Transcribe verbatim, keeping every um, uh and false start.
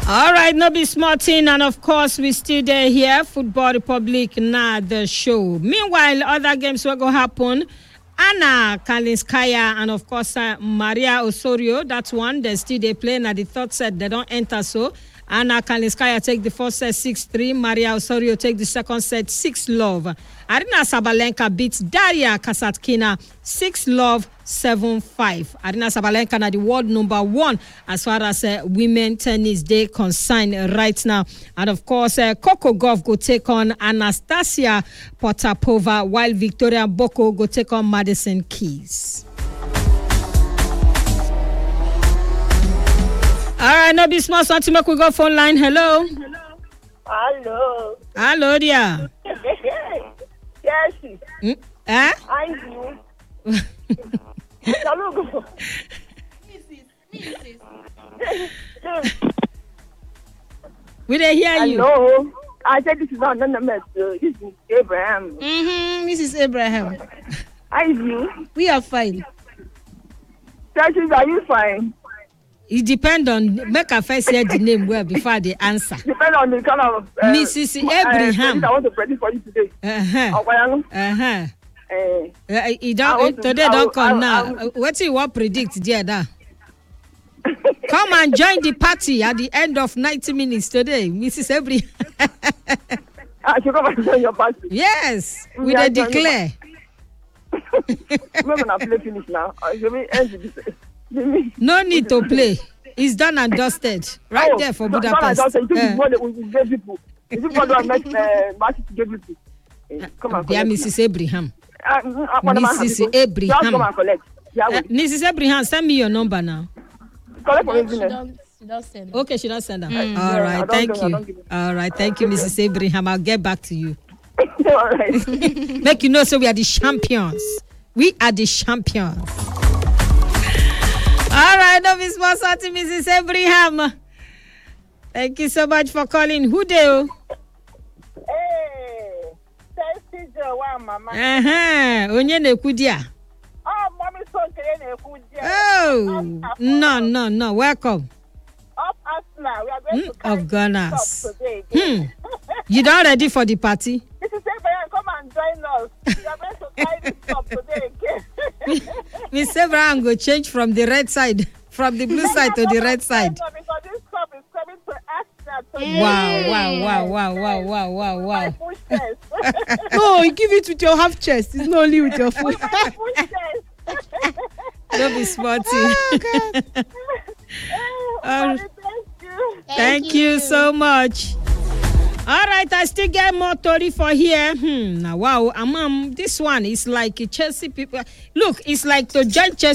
All right, no be small thing, and of course we still there here. Football Republic now the show. Meanwhile, other games will go happen. Anna Kalinskaya and of course uh, Maria Osorio. That's one. They still they play. Now the third set they don't enter. So Anna Kalinskaya take the first set six three. Maria Osorio take the second set six love. Arina Sabalenka beats Daria Kasatkina six love seven five. Arina Sabalenka na the world number one as far as uh, women tennis day concerned right now. And of course, uh, Coco Gauff go take on Anastasia Potapova while Victoria Boko go take on Madison Keys. All right, no be small. So to make we go phone line. Hello. Hello. Hello, dear. Yes. Mm? Eh? I do. Hello. Missus Missus We dey hear you. Hello. I said this is not none of us. This is Abraham. Mm-hmm. Missus Abraham. I do. We are fine. Churches, are you fine? It depends on make a first hear the name well before they answer. Depend on the kind of uh, Missus Abraham. Uh, I want to predict for you today. Uh-huh. Oh, Uh-huh. uh, Uh, it I don't, want it, to- today I don't will- come I now. will- I will- Uh, What do you want predict there now? Come and join the party at the end of ninety minutes today, Missus Abraham. I should come and join your party. Yes, we Yeah, dey join the declare. We're going to play finish now. Uh, Let me end this. Let me- No need to play. It's done and dusted. Right Oh, there for no, no, Budapest. no, I don't say, Uh, what we gave people. Is it what I met uh, Martin to give people? Eh, Come and yeah, collect. Missus Abraham. Uh, mm, uh, what am I Missus happy to- Abraham. Just come and collect. Yeah, Uh, wait. Missus Abraham, send me your number now. Collect for me, She business. don't, she don't send. Okay, should I send her? Mm. All Yeah, I right, don't thank give- I you. don't give it. All right, thank you, Missus Abraham. I'll get back to you. All right. Make you know, so we are the champions. We are the champions. All right, no be small to Missus Abraham. Thank you so much for calling. Who do? Hey, tasty Joe, mama. Uh huh. Onye nekudia. Oh, mommy, so can you Oh, no, no, no. Welcome. Up Arsenal. We are going Mm, to carry of Gunners. this up today. Hmm. You done ready for the party? This is Abraham. Come and join us. We are going to carry this up today again. Miss Abraham go change from the red side, from the blue side to the red side. No, because this cup is coming to Arsenal today. Wow, wow, wow, wow, wow, wow, wow, wow. Push test. No, you give it with your half chest. It's not only with your foot. Push test. Don't be sporty. Oh, Um, thank you. Thank you so much. All right, I still get more story for here. Hmm. Now, wow, um, um, this one is like Chelsea people. Look, it's like to join Chelsea.